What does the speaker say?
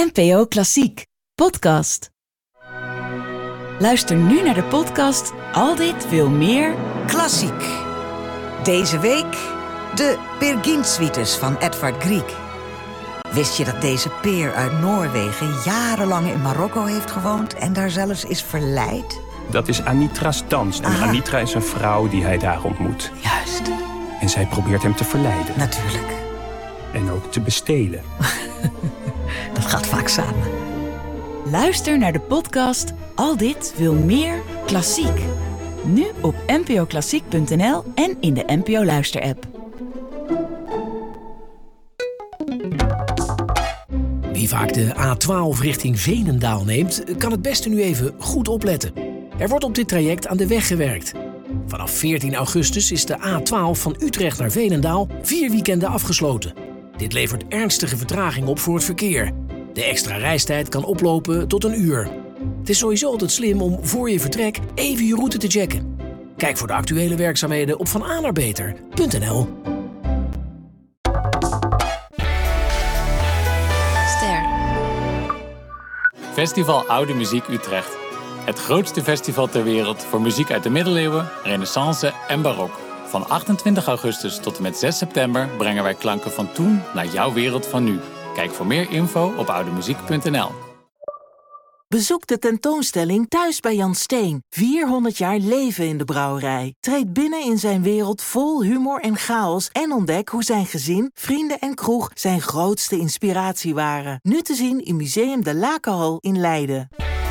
NPO Klassiek podcast. Luister nu naar de podcast Al dit veel meer Klassiek. Deze week de Peer Gynt-suites van Edvard Grieg. Wist je dat deze peer uit Noorwegen jarenlang in Marokko heeft gewoond en daar zelfs is verleid? Dat is Anitra's dans. En Anitra is een vrouw die hij daar ontmoet. Juist. En zij probeert hem te verleiden. Natuurlijk. En ook te bestelen. Dat gaat vaak samen. Luister naar de podcast Al dit veel meer Klassiek. Nu op npoklassiek.nl en in de NPO Luister-app. Wie vaak de A12 richting Veenendaal neemt, kan het beste nu even goed opletten. Er wordt op dit traject aan de weg gewerkt. Vanaf 14 augustus is de A12 van Utrecht naar Veenendaal 4 weekenden afgesloten. Dit levert ernstige vertraging op voor het verkeer. De extra reistijd kan oplopen tot 1 uur. Het is sowieso altijd slim om voor je vertrek even je route te checken. Kijk voor de actuele werkzaamheden op vananaarbeter.nl. Festival Oude Muziek Utrecht. Het grootste festival ter wereld voor muziek uit de middeleeuwen, renaissance en barok. Van 28 augustus tot en met 6 september brengen wij klanken van toen naar jouw wereld van nu. Kijk voor meer info op oudemuziek.nl. Bezoek de tentoonstelling Thuis bij Jan Steen. 400 jaar leven in de brouwerij. Treed binnen in zijn wereld vol humor en chaos en ontdek hoe zijn gezin, vrienden en kroeg zijn grootste inspiratie waren. Nu te zien in Museum de Lakenhal in Leiden.